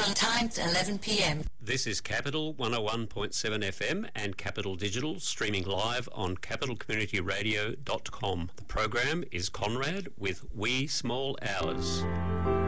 on time, 11 p.m. This is Capital 101.7 FM and Capital Digital, streaming live on capitalcommunityradio.com. The program is Conrad with Wee Small Hours.